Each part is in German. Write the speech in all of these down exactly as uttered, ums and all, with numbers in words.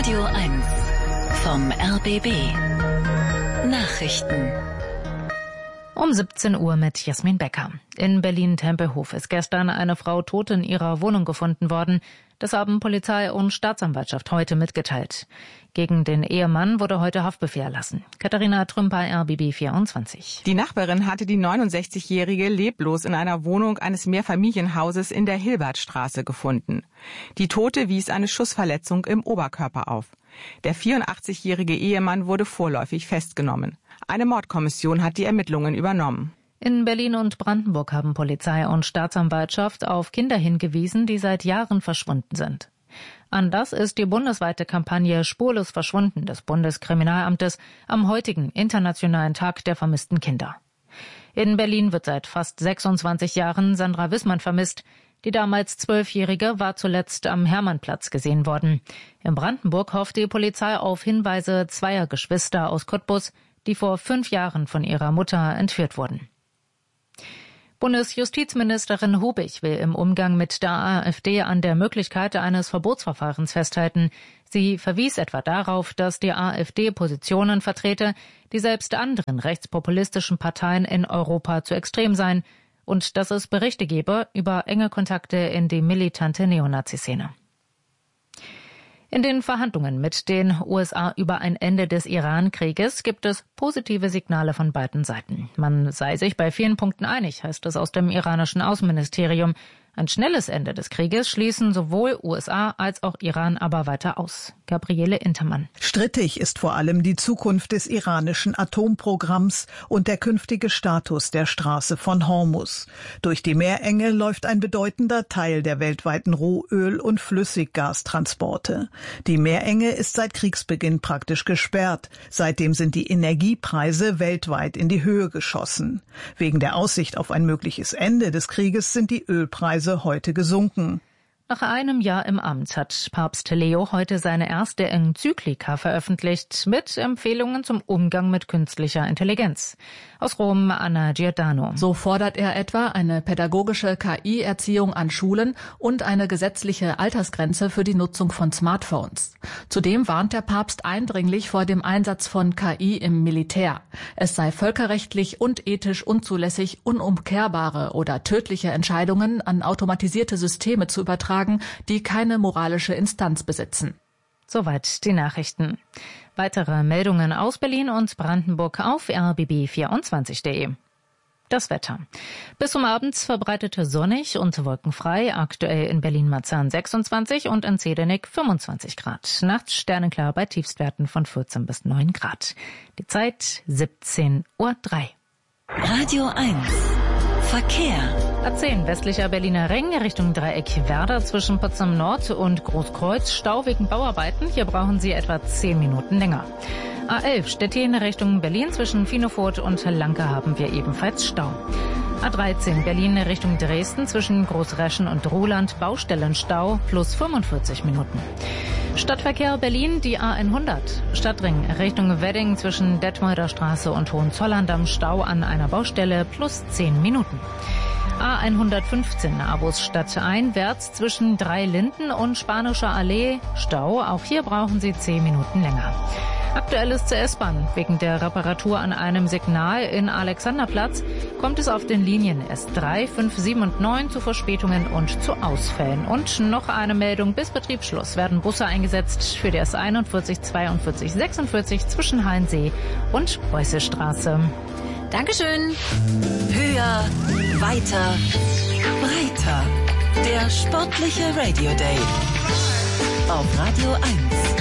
Radio eins vom R B B. Nachrichten. Um siebzehn Uhr mit Jasmin Becker. In Berlin-Tempelhof ist gestern eine Frau tot in ihrer Wohnung gefunden worden. Das haben Polizei und Staatsanwaltschaft heute mitgeteilt. Gegen den Ehemann wurde heute Haftbefehl erlassen. Katharina Trümper, R B B vierundzwanzig. Die Nachbarin hatte die neunundsechzigjährige leblos in einer Wohnung eines Mehrfamilienhauses in der Hilbertstraße gefunden. Die Tote wies eine Schussverletzung im Oberkörper auf. Der vierundachtzigjährige Ehemann wurde vorläufig festgenommen. Eine Mordkommission hat die Ermittlungen übernommen. In Berlin und Brandenburg haben Polizei und Staatsanwaltschaft auf Kinder hingewiesen, die seit Jahren verschwunden sind. Anlass ist die bundesweite Kampagne Spurlos verschwunden des Bundeskriminalamtes am heutigen Internationalen Tag der vermissten Kinder. In Berlin wird seit fast sechsundzwanzig Jahren Sandra Wissmann vermisst. Die damals Zwölfjährige war zuletzt am Hermannplatz gesehen worden. In Brandenburg hofft die Polizei auf Hinweise zweier Geschwister aus Cottbus, die vor fünf Jahren von ihrer Mutter entführt wurden. Bundesjustizministerin Hubig will im Umgang mit der AfD an der Möglichkeit eines Verbotsverfahrens festhalten. Sie verwies etwa darauf, dass die AfD Positionen vertrete, die selbst anderen rechtspopulistischen Parteien in Europa zu extrem seien und dass es Berichte gebe über enge Kontakte in die militante Neonazi-Szene. In den Verhandlungen mit den U S A über ein Ende des Iran-Krieges gibt es positive Signale von beiden Seiten. Man sei sich bei vielen Punkten einig, heißt es aus dem iranischen Außenministerium. Ein schnelles Ende des Krieges schließen sowohl U S A als auch Iran aber weiter aus. Gabriele Intermann. Strittig ist vor allem die Zukunft des iranischen Atomprogramms und der künftige Status der Straße von Hormuz. Durch die Meerenge läuft ein bedeutender Teil der weltweiten Rohöl- und Flüssiggastransporte. Die Meerenge ist seit Kriegsbeginn praktisch gesperrt. Seitdem sind die Energiepreise weltweit in die Höhe geschossen. Wegen der Aussicht auf ein mögliches Ende des Krieges sind die Ölpreise heute gesunken. Nach einem Jahr im Amt hat Papst Leo heute seine erste Enzyklika veröffentlicht mit Empfehlungen zum Umgang mit künstlicher Intelligenz. Aus Rom, Anna Giordano. So fordert er etwa eine pädagogische K I-Erziehung an Schulen und eine gesetzliche Altersgrenze für die Nutzung von Smartphones. Zudem warnt der Papst eindringlich vor dem Einsatz von K I im Militär. Es sei völkerrechtlich und ethisch unzulässig, unumkehrbare oder tödliche Entscheidungen an automatisierte Systeme zu übertragen, die keine moralische Instanz besitzen. Soweit die Nachrichten. Weitere Meldungen aus Berlin und Brandenburg auf r b b vierundzwanzig punkt d e. Das Wetter. Bis zum Abend verbreitete sonnig und wolkenfrei, aktuell in Berlin-Marzahn sechsundzwanzig und in Zedenik fünfundzwanzig Grad. Nachts sternenklar bei Tiefstwerten von vierzehn bis neun Grad. Die Zeit siebzehn Uhr drei. Radio eins. Verkehr. A zehn westlicher Berliner Ring Richtung Dreieck Werder zwischen Potsdam Nord und Großkreuz. Stau wegen Bauarbeiten. Hier brauchen Sie etwa zehn Minuten länger. A elf Stettin Richtung Berlin zwischen Finofurt und Lanke haben wir ebenfalls Stau. A dreizehn Berlin Richtung Dresden zwischen Großreschen und Ruhland Baustellenstau plus fünfundvierzig Minuten. Stadtverkehr Berlin, die A hundert. Stadtring Richtung Wedding zwischen Detmolder Straße und Hohenzollern am Stau an einer Baustelle plus zehn Minuten. A hundertfünfzehn Abus stadteinwärts zwischen Dreilinden und Spanischer Allee Stau. Auch hier brauchen Sie zehn Minuten länger. Aktuell ist zur S-Bahn. Wegen der Reparatur an einem Signal in Alexanderplatz kommt es auf den Linien S drei, fünf, sieben und neun zu Verspätungen und zu Ausfällen. Und noch eine Meldung: Bis Betriebsschluss werden Busse eingesetzt für die S einundvierzig, zweiundvierzig, sechsundvierzig zwischen Hallensee und Preußestraße. Dankeschön. Höher, weiter, breiter. Der sportliche Radio Day auf Radio eins.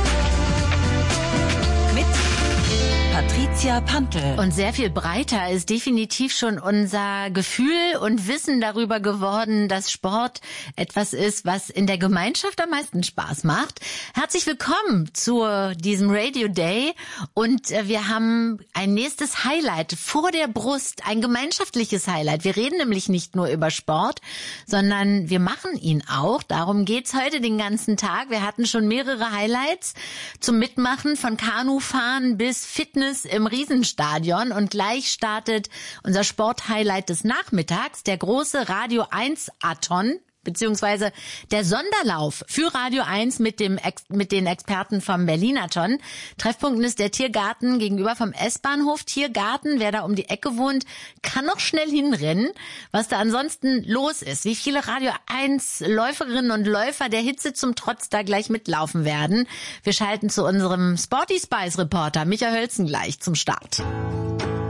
Mit Patricia Pantel. Und sehr viel breiter ist definitiv schon unser Gefühl und Wissen darüber geworden, dass Sport etwas ist, was in der Gemeinschaft am meisten Spaß macht. Herzlich willkommen zu diesem Radio Day und wir haben ein nächstes Highlight vor der Brust, ein gemeinschaftliches Highlight. Wir reden nämlich nicht nur über Sport, sondern wir machen ihn auch. Darum geht's heute den ganzen Tag. Wir hatten schon mehrere Highlights zum Mitmachen, von Kanufahren bis Fitness im Riesenstadion, und gleich startet unser Sporthighlight des Nachmittags, der große Radio eins Athon. beziehungsweise der Sonderlauf für Radio eins mit dem Ex- mit den Experten vom Berlinathon. Treffpunkt ist der Tiergarten gegenüber vom S-Bahnhof Tiergarten. Wer da um die Ecke wohnt, kann noch schnell hinrennen. Was da ansonsten los ist, wie viele Radio eins Läuferinnen und Läufer der Hitze zum Trotz da gleich mitlaufen werden. Wir schalten zu unserem Sporty Spice Reporter Micha Hölzen gleich zum Start.